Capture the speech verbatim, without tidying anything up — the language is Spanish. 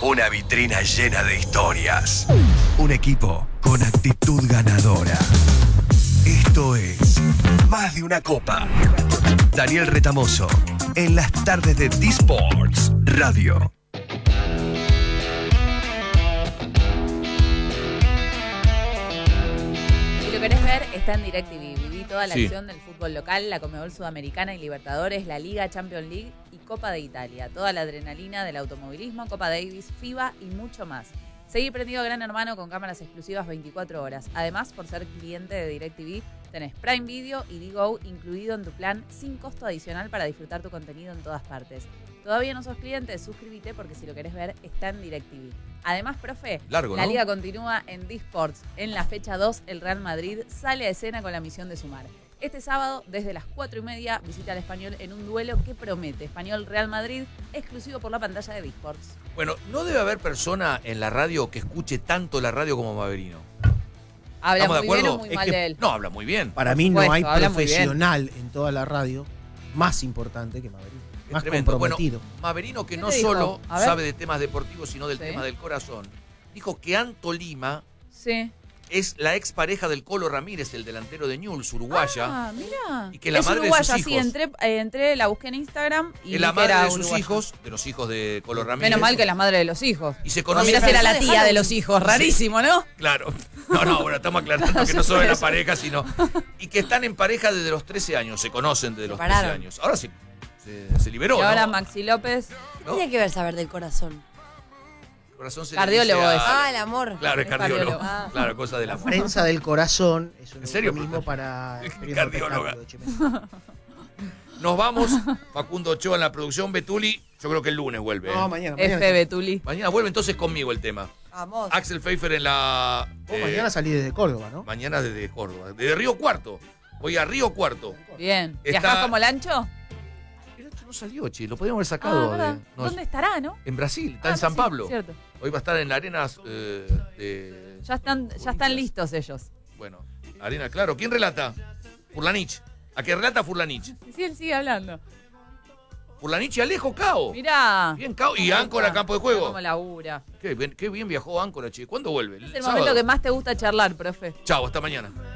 Una vitrina llena de historias. Un equipo con actitud ganadora. Esto es Más de una Copa. Daniel Retamoso, en las tardes de D-Sports Radio. Si lo querés ver, está en DirecTV. Viví toda la Sí. acción del fútbol local, la Conmebol Sudamericana y Libertadores, la Liga, Champions League y Copa de Italia. Toda la adrenalina del automovilismo, Copa Davis, FIBA y mucho más. Seguí prendido a Gran Hermano con cámaras exclusivas veinticuatro horas. Además, por ser cliente de DirecTV, tenés Prime Video y D-Go incluido en tu plan sin costo adicional para disfrutar tu contenido en todas partes. ¿Todavía no sos cliente? Suscríbete porque si lo querés ver, está en DirecTV. Además, profe, Largo, la ¿no? liga continúa en D-Sports. En la fecha dos, el Real Madrid sale a escena con la misión de sumar. Este sábado, desde las cuatro y media, visita al Español en un duelo que promete. Español-Real Madrid, exclusivo por la pantalla de D-Sports. Bueno, no debe haber persona en la radio que escuche tanto la radio como Maverino. Habla ¿Estamos muy de bien acuerdo? o muy Es mal que- de él. No, habla muy bien. Para mí supuesto, no hay habla muy bien. profesional en toda la radio más importante que Maverino. Es Más tremendo. comprometido. Bueno, Maverino, que ¿Qué no te dijo? solo A ver. sabe de temas deportivos, sino del Sí. tema del corazón, dijo que Anto Lima Sí. es la expareja del Colo Ramírez, el delantero de Newell's, uruguaya. Ah, mira. Y que la es madre de uruguaya, sus sí, hijos. entré, eh, entré, la busqué en Instagram y que la vi que madre era de sus uruguaya. hijos, de los hijos de Colo Ramírez. Menos mal que la madre de los hijos. Y se No, conocen. mirá si era la tía Dejaron- de los hijos, rarísimo, ¿no? Claro. No, no, bueno, estamos aclarando que no solo es la pareja, sino. Y que están en pareja desde los trece años, se conocen desde los trece Separaron. años. Ahora se, se, se liberó. Y ahora ¿no? Maxi López, ¿Qué ¿No? tiene que ver saber del corazón? Corazón se le Cardiólogo dice es. a- Ah, el amor. Claro, es Es cardiólogo. cardiólogo. Ah. Claro, cosa de la Prensa del corazón es un ¿En serio? mismo para el periodismo Cardióloga. de espectáculo de Chimento. Nos vamos. Facundo Ochoa en la producción. Betuli, yo creo que el lunes vuelve. ¿eh? No, mañana. mañana. F. Betuli. Mañana vuelve entonces conmigo el tema. Vamos. Axel Pfeiffer en la. Vos eh, mañana salís desde Córdoba, ¿no? mañana desde Córdoba. Desde Río Cuarto. Voy a Río Cuarto. Bien. Está- ¿Viajás como Lancho? El ocho no salió, che. Lo podríamos haber Ah, sacado. ¿verdad? de- no, ¿Dónde estará, no? En Brasil. Está Ah, en San sí, Pablo. Cierto. Hoy va a estar en la Arenas eh, de. Ya están, ya están listos ellos. Bueno, Arena, claro. ¿Quién relata? Furlanich. ¿A qué relata Furlanich? Sí, él sigue hablando. Furlanich y Alejo Cao. Mirá. Bien, Cao. Y Áncora, campo de juego. Como labura. Qué bien, qué bien viajó Áncora, che. ¿Cuándo vuelve? Es el momento que más te gusta charlar, profe. Chao, hasta mañana.